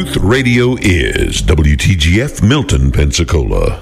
Truth Radio is WTGF Milton, Pensacola.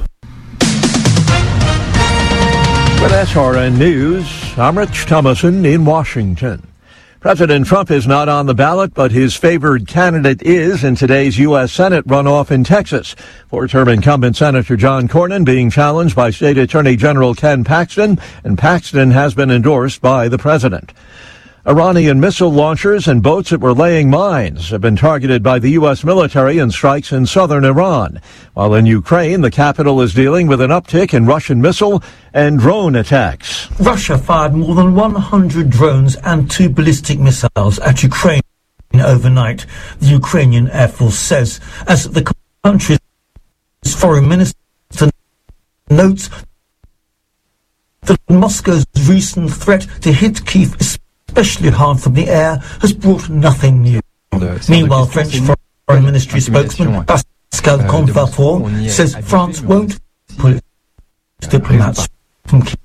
With SRN News, I'm Rich Thomason in Washington. President Trump is not on the ballot, but his favored candidate is in today's U.S. Senate runoff in Texas. Four-term incumbent Senator John Cornyn being challenged by State Attorney General Ken Paxton, and Paxton has been endorsed by the president. Iranian missile launchers and boats that were laying mines have been targeted by the U.S. military in strikes in southern Iran. While in Ukraine, the capital is dealing with an uptick in Russian missile and drone attacks. Russia fired more than 100 drones and 2 ballistic missiles at Ukraine overnight, the Ukrainian Air Force says, as the country's foreign minister notes that Moscow's recent threat to hit Kyiv, especially hard from the air, has brought nothing new. Meanwhile, French Foreign Ministry spokesman Pascal Confavour says France won't pull its diplomats from Kyiv.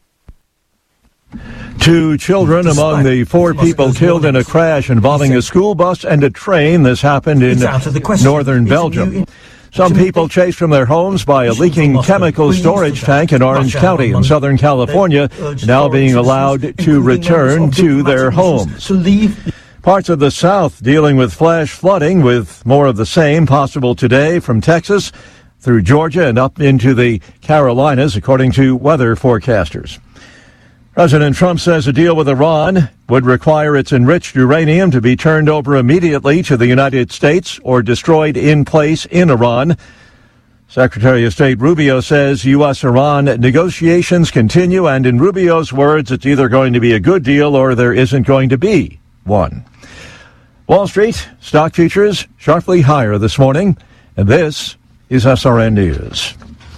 2 children among the 4 people killed in a crash involving a school bus and a train. This happened in northern Belgium. Some people chased from their homes by a leaking chemical storage tank in Orange County in Southern California, now being allowed to return to their homes. Parts of the South dealing with flash flooding, with more of the same possible today from Texas through Georgia and up into the Carolinas, according to weather forecasters. President Trump says a deal with Iran would require its enriched uranium to be turned over immediately to the United States or destroyed in place in Iran. Secretary of State Rubio says U.S.-Iran negotiations continue, and in Rubio's words, it's either going to be a good deal or there isn't going to be one. Wall Street stock futures sharply higher this morning, and this is SRN News.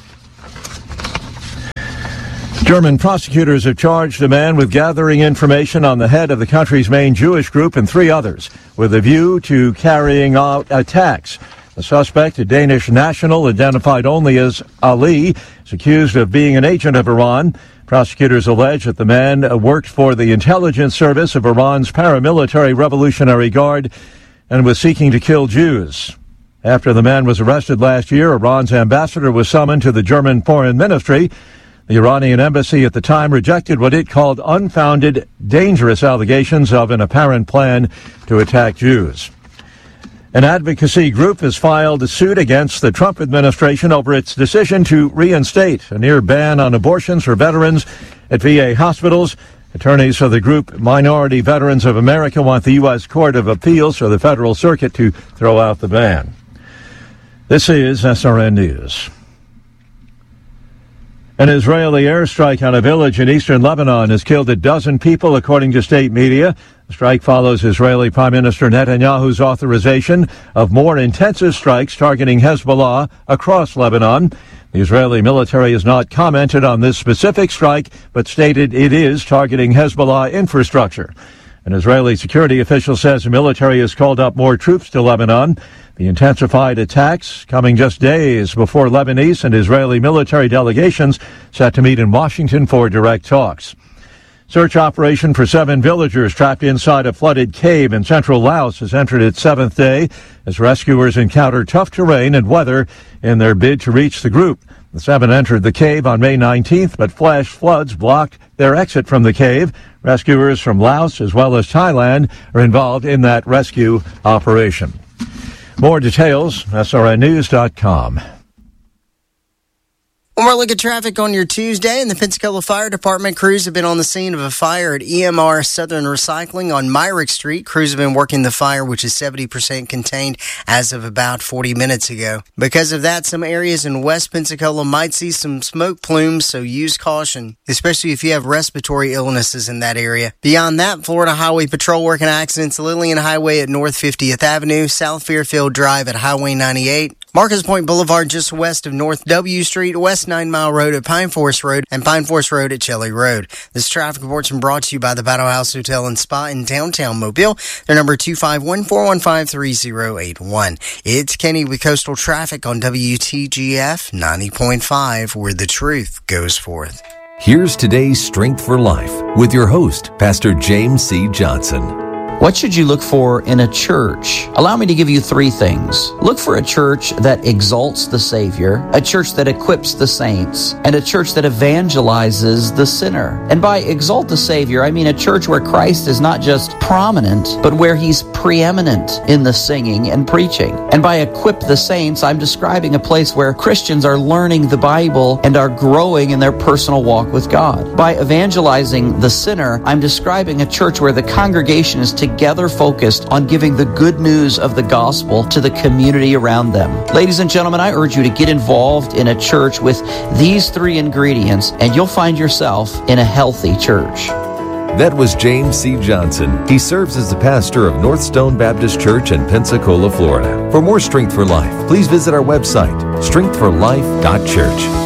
German prosecutors have charged a man with gathering information on the head of the country's main Jewish group and 3 others with a view to carrying out attacks. The suspect, a Danish national identified only as Ali, is accused of being an agent of Iran. Prosecutors allege that the man worked for the intelligence service of Iran's paramilitary Revolutionary Guard and was seeking to kill Jews. After the man was arrested last year, Iran's ambassador was summoned to the German Foreign Ministry. The Iranian embassy at the time rejected what it called unfounded, dangerous allegations of an apparent plan to attack Jews. An advocacy group has filed a suit against the Trump administration over its decision to reinstate a near ban on abortions for veterans at VA hospitals. Attorneys for the group Minority Veterans of America want the U.S. Court of Appeals for the Federal Circuit to throw out the ban. This is SRN News. An Israeli airstrike on a village in eastern Lebanon has killed a dozen people, according to state media. The strike follows Israeli Prime Minister Netanyahu's authorization of more intensive strikes targeting Hezbollah across Lebanon. The Israeli military has not commented on this specific strike, but stated it is targeting Hezbollah infrastructure. An Israeli security official says the military has called up more troops to Lebanon. The intensified attacks coming just days before Lebanese and Israeli military delegations set to meet in Washington for direct talks. Search operation for 7 villagers trapped inside a flooded cave in central Laos has entered its 7th day as rescuers encounter tough terrain and weather in their bid to reach the group. The 7 entered the cave on May 19th, but flash floods blocked their exit from the cave. Rescuers from Laos as well as Thailand are involved in that rescue operation. More details, srnnews.com. One more look at traffic on your Tuesday, and the Pensacola Fire Department crews have been on the scene of a fire at EMR Southern Recycling on Myrick Street. Crews have been working the fire, which is 70% contained as of about 40 minutes ago. Because of that, some areas in West Pensacola might see some smoke plumes, so use caution, especially if you have respiratory illnesses in that area. Beyond that, Florida Highway Patrol working accidents, Lillian Highway at North 50th Avenue, South Fairfield Drive at Highway 98, Marcus Point Boulevard just west of North W Street, West 9 Mile Road at Pine Forest Road, and Pine Forest Road at Shelley Road. This traffic report's been brought to you by the Battle House Hotel and Spa in downtown Mobile. Their number 251-415-3081. It's Kenny with Coastal Traffic on WTGF 90.5, where the truth goes forth. Here's today's Strength for Life with your host, Pastor James C. Johnson. What should you look for in a church? Allow me to give you 3 things. Look for a church that exalts the Savior, a church that equips the saints, and a church that evangelizes the sinner. And by exalt the Savior, I mean a church where Christ is not just prominent, but where He's preeminent in the singing and preaching. And by equip the saints, I'm describing a place where Christians are learning the Bible and are growing in their personal walk with God. By evangelizing the sinner, I'm describing a church where the congregation is together focused on giving the good news of the gospel to the community around them. Ladies and gentlemen, I urge you to get involved in a church with these 3 ingredients, and you'll find yourself in a healthy church. That was James C. Johnson. He serves as the pastor of North Stone Baptist Church in Pensacola, Florida. For more Strength for Life, please visit our website, strengthforlife.church.